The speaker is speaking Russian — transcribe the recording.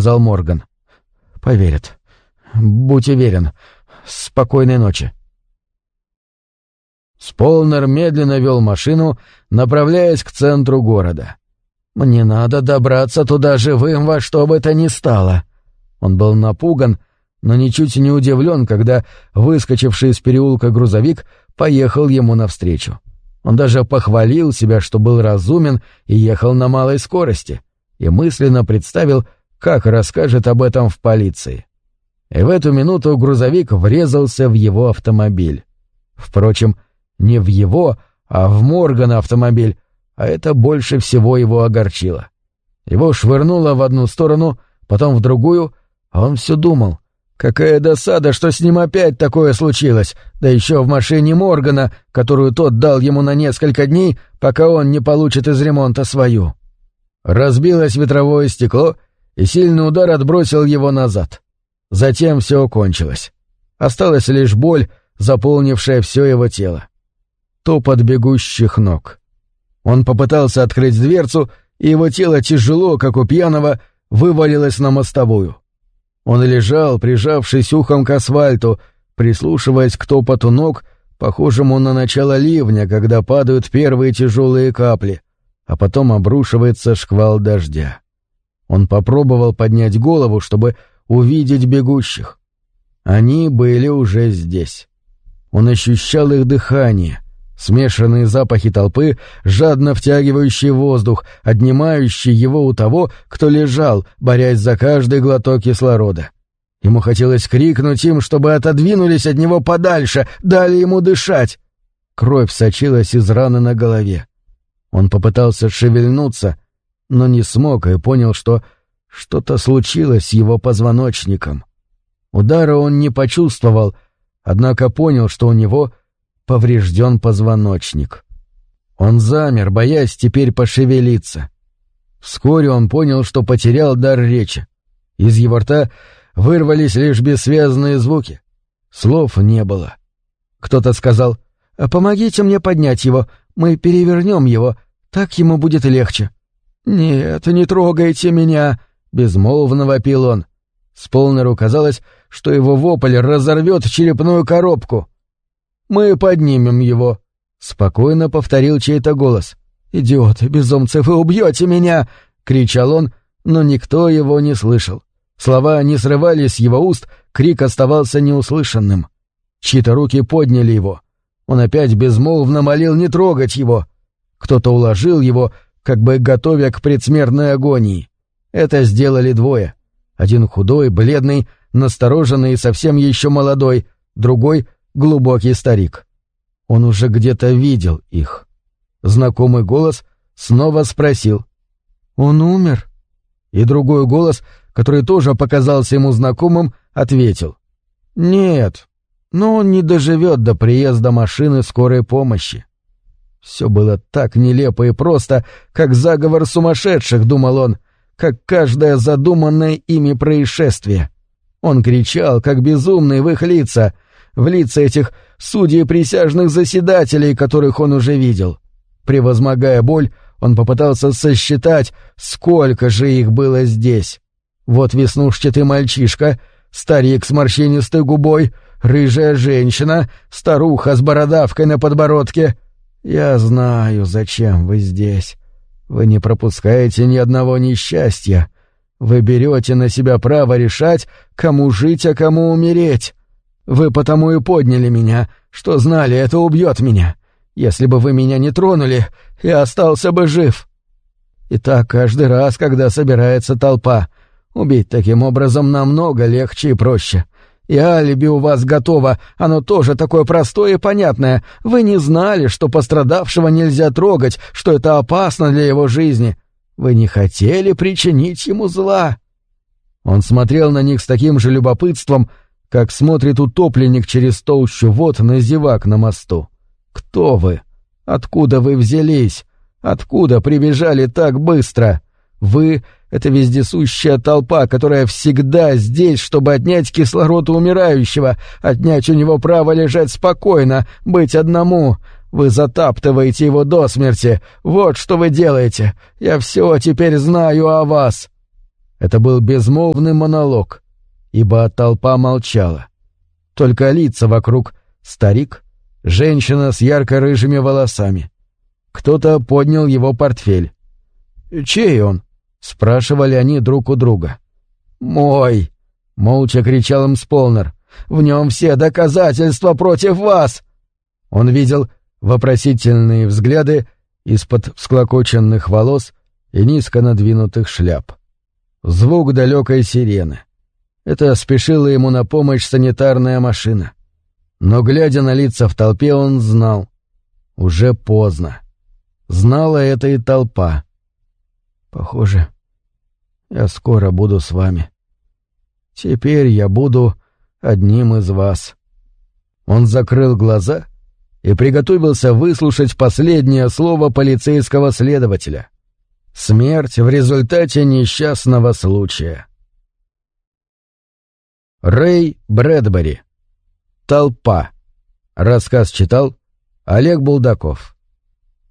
сказал Морган. «Поверят. Будь уверен. Спокойной ночи». Сполнер медленно вел машину, направляясь к центру города. «Мне надо добраться туда живым во что бы то ни стало». Он был напуган, но ничуть не удивлен, когда выскочивший из переулка грузовик поехал ему навстречу. Он даже похвалил себя, что был разумен и ехал на малой скорости, и мысленно представил, как расскажет об этом в полиции. И в эту минуту грузовик врезался в его автомобиль. Впрочем, не в его, а в Моргана автомобиль, а это больше всего его огорчило. Его швырнуло в одну сторону, потом в другую, а он все думал: какая досада, что с ним опять такое случилось, да еще в машине Моргана, которую тот дал ему на несколько дней, пока он не получит из ремонта свою. Разбилось ветровое стекло, и сильный удар отбросил его назад. Затем все кончилось. Осталась лишь боль, заполнившая все его тело. Топот бегущих ног. Он попытался открыть дверцу, и его тело тяжело, как у пьяного, вывалилось на мостовую. Он лежал, прижавшись ухом к асфальту, прислушиваясь к топоту ног, похожему на начало ливня, когда падают первые тяжелые капли, а потом обрушивается шквал дождя. Он попробовал поднять голову, чтобы увидеть бегущих. Они были уже здесь. Он ощущал их дыхание, смешанные запахи толпы, жадно втягивающие воздух, отнимающие его у того, кто лежал, борясь за каждый глоток кислорода. Ему хотелось крикнуть им, чтобы отодвинулись от него подальше, дали ему дышать. Кровь сочилась из раны на голове. Он попытался шевельнуться, но не смог и понял, что что-то случилось с его позвоночником. Удара он не почувствовал, однако понял, что у него поврежден позвоночник. Он замер, боясь теперь пошевелиться. Вскоре он понял, что потерял дар речи. Из его рта вырвались лишь бессвязные звуки. Слов не было. Кто-то сказал: «Помогите мне поднять его, мы перевернем его, так ему будет легче». «Нет, не трогайте меня!» — безмолвно вопил он. Сполнеру казалось, что его вопль разорвет черепную коробку. «Мы поднимем его», — спокойно повторил чей-то голос. «Идиоты, безумцы, вы убьете меня!» — кричал он, но никто его не слышал. Слова не срывались с его уст, крик оставался неуслышанным. Чьи-то руки подняли его. Он опять безмолвно молил не трогать его. Кто-то уложил его, как бы готовя к предсмертной агонии. Это сделали двое. Один худой, бледный, настороженный и совсем еще молодой, другой — глубокий старик. Он уже где-то видел их. Знакомый голос снова спросил: «Он умер?» И другой голос, который тоже показался ему знакомым, ответил: «Нет, но он не доживет до приезда машины скорой помощи». Все было так нелепо и просто, как заговор сумасшедших, думал он, как каждое задуманное ими происшествие. Он кричал, как безумный, в их лица, в лица этих судей присяжных заседателей, которых он уже видел. Превозмогая боль, он попытался сосчитать, сколько же их было здесь. Вот веснушчатый мальчишка, старик с морщинистой губой, рыжая женщина, старуха с бородавкой на подбородке. «Я знаю, зачем вы здесь. Вы не пропускаете ни одного несчастья. Вы берете на себя право решать, кому жить, а кому умереть. Вы потому и подняли меня, что знали, это убьет меня. Если бы вы меня не тронули, я остался бы жив». И так каждый раз, когда собирается толпа. Убить таким образом намного легче и проще. И алиби у вас готово, оно тоже такое простое и понятное. Вы не знали, что пострадавшего нельзя трогать, что это опасно для его жизни. Вы не хотели причинить ему зла». Он смотрел на них с таким же любопытством, как смотрит утопленник через толщу вод на зевак на мосту. «Кто вы? Откуда вы взялись? Откуда прибежали так быстро? Вы — это вездесущая толпа, которая всегда здесь, чтобы отнять кислород у умирающего, отнять у него право лежать спокойно, быть одному. Вы затаптываете его до смерти. Вот что вы делаете. Я все теперь знаю о вас». Это был безмолвный монолог, ибо толпа молчала. Только лица вокруг — старик, женщина с ярко-рыжими волосами. Кто-то поднял его портфель. «Чей он?» — спрашивали они друг у друга. «Мой!» — молча кричал им Сполнер. «В нем все доказательства против вас!» Он видел вопросительные взгляды из-под всклокоченных волос и низко надвинутых шляп. Звук далекой сирены. Это спешила ему на помощь санитарная машина. Но, глядя на лица в толпе, он знал. Уже поздно. Знала это и толпа. «Похоже, я скоро буду с вами. Теперь я буду одним из вас». Он закрыл глаза и приготовился выслушать последнее слово полицейского следователя. Смерть в результате несчастного случая. Рэй Брэдбери. «Толпа». Рассказ читал Олег Булдаков.